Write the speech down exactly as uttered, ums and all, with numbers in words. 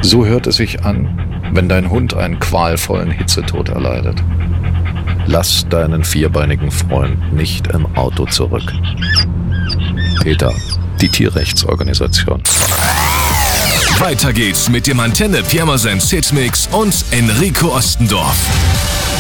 So hört es sich an, wenn dein Hund einen qualvollen Hitzetod erleidet. Lass deinen vierbeinigen Freund nicht im Auto zurück. PETA, die Tierrechtsorganisation. Weiter geht's mit dem Antenne Pirmasens Hitmix und Enrico Ostendorf.